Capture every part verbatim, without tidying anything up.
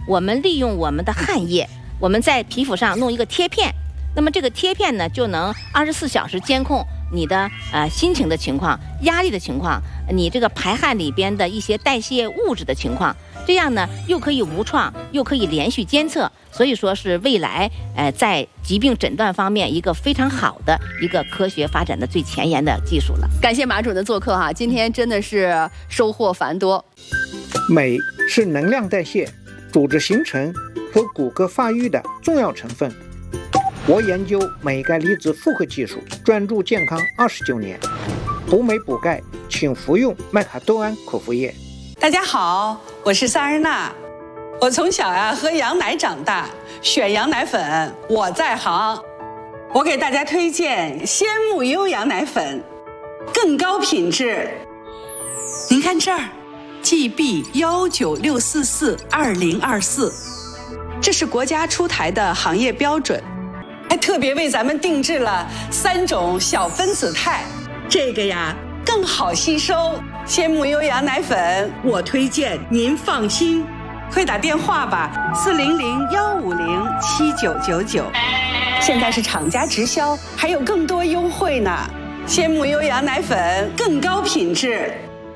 我们利用我们的汗液，我们在皮肤上弄一个贴片，那么这个贴片呢，就能二十四小时监控你的呃心情的情况、压力的情况，你这个排汗里边的一些代谢物质的情况，这样呢又可以无创，又可以连续监测，所以说是未来呃在疾病诊断方面一个非常好的一个科学发展的最前沿的技术了。 感谢马主任的做客哈，今天真的是收获繁多。 镁是能量代谢、组织形成和骨骼发育的重要成分。我研究镁钙离子复合技术，专注健康二十九年。补镁补钙，请服用麦卡多胺口服液。 大家好，我是萨日娜。我从小呀、啊、喝羊奶长大，选羊奶粉我在行。我给大家推荐鲜木优羊奶粉，更高品质。您看这儿 ，G B 幺九六四四二零二四，这是国家出台的行业标准。还特别为咱们定制了三种小分子肽，这个呀更好吸收。鲜木优羊奶粉，我推荐您放心。快打电话吧，四零零幺五零七九九九。现在是厂家直销，还有更多优惠呢。鲜木优羊奶粉更高品质。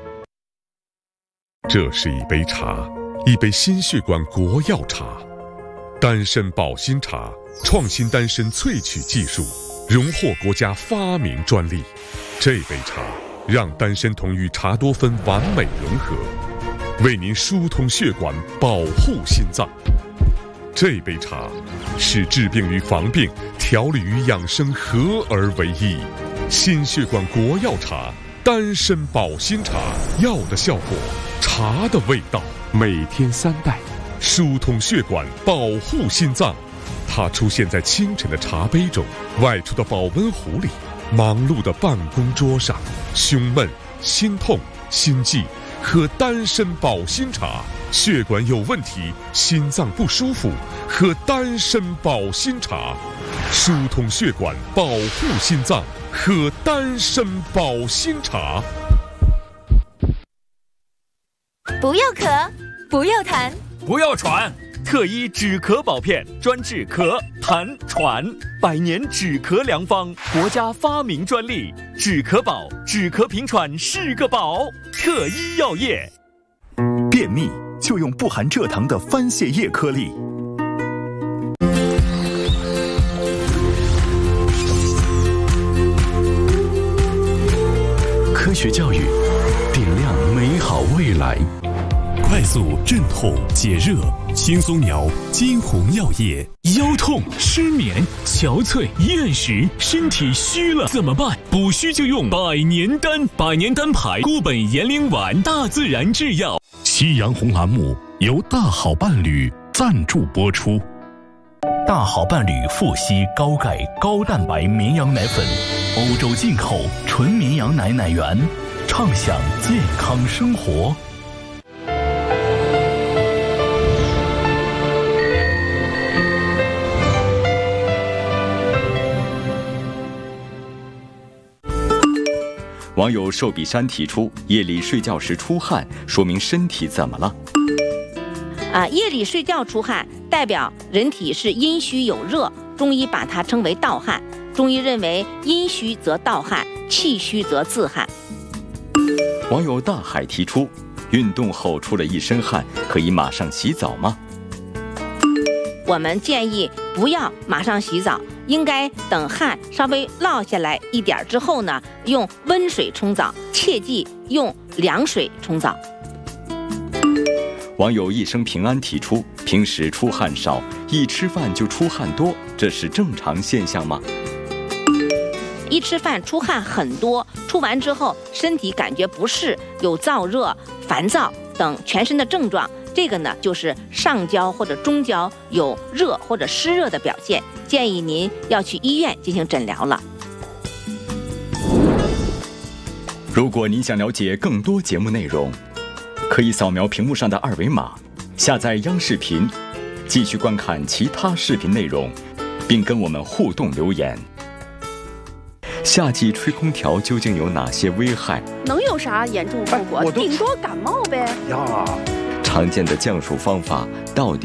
这是一杯茶，一杯心血管国药茶，丹参保心茶。创新丹参萃取技术，荣获国家发明专利。这杯茶让丹参酮与茶多酚完美融合，为您疏通血管，保护心脏。这杯茶是治病与防病、调理与养生合而为一。心血管国药茶，丹参保心茶，药的效果，茶的味道。每天三袋，疏通血管，保护心脏。它出现在清晨的茶杯中，外出的保温壶里，忙碌的办公桌上。胸闷、心痛、心悸，喝丹参保心茶；血管有问题、心脏不舒服，喝丹参保心茶。疏通血管，保护心脏，喝丹参保心茶。 不要咳，不要痰， 不要喘。特医止咳宝片，专治咳、痰、喘，百年止咳良方，国家发明专利。止咳宝，止咳平喘是个宝。特医药业。 便秘就用不含蔗糖的番泻叶颗粒。科学教育，点亮美好未来。 快速镇痛解热，轻松苗金红药业。腰痛、失眠、憔悴、厌食，身体虚了怎么办？补虚就用百年丹，百年丹牌固本延龄丸，大自然制药。 夕阳红栏目由大好伴侣赞助播出。 大好伴侣富硒高钙高蛋白绵羊奶粉，欧洲进口纯绵羊奶奶源，畅享健康生活。 网友寿比山提出，夜里睡觉时出汗，说明身体怎么了？ 啊，夜里睡觉出汗，代表人体是阴虚有热，中医把它称为盗汗。中医认为，阴虚则盗汗，气虚则自汗。 网友大海提出，运动后出了一身汗，可以马上洗澡吗？ 我们建议不要马上洗澡，应该等汗稍微落下来一点之后呢，用温水冲澡，切记用凉水冲澡。 网友一生平安提出，平时出汗少，一吃饭就出汗多，这是正常现象吗？ 一吃饭出汗很多，出完之后身体感觉不适，有燥热、烦躁等全身的症状，这个呢就是上焦或者中焦有热或者湿热的表现，建议您要去医院进行诊疗了。 如果您想了解更多节目内容，可以扫描屏幕上的二维码，下载央视频，继续观看其他视频内容，并跟我们互动留言。夏季吹空调究竟有哪些危害？ 能有啥严重后果？顶多感冒呗。 呀， 常见的降暑方法到底